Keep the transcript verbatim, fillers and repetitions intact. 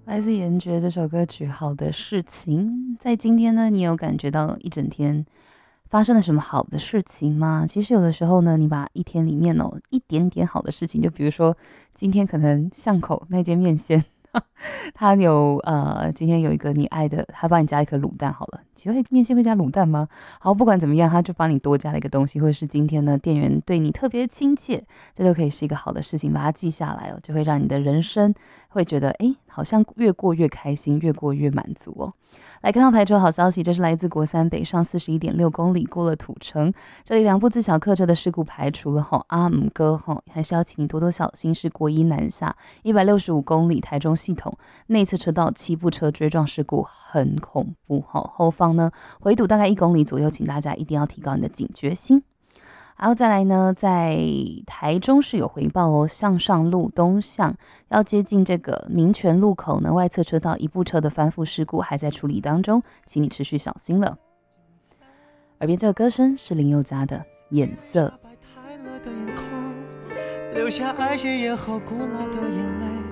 来自严爵这首歌曲《好的事情》。在今天呢，你有感觉到一整天发生了什么好的事情吗？其实有的时候呢，你把一天里面哦一点点好的事情，就比如说今天可能巷口那间面线，他有呃，今天有一个你爱的，他帮你加一颗卤蛋好了。请问面线会加卤蛋吗？好，不管怎么样，他就帮你多加了一个东西，或者是今天呢，店员对你特别亲切，这都可以是一个好的事情，把它记下来哦，就会让你的人生会觉得，哎，好像越过越开心，越过越满足哦。来看到排球好消息，这是来自国三北上四十一点六公里过了土城，这里两部自小客车的事故排除了吼，阿姆哥吼，还是要请你多多小心，是国一南下一百六十五公里台中系统内侧车道七部车追撞事故很恐怖吼，后方呢回堵大概一公里左右，请大家一定要提高你的警觉心。然后再来呢，在台中市有回报哦，向上路东向要接近这个民权路口呢，外侧车道一部车的翻覆事故还在处理当中，请你持续小心了。耳边这个歌声是林宥嘉的《眼色》， 留下爱写眼后古老的眼泪，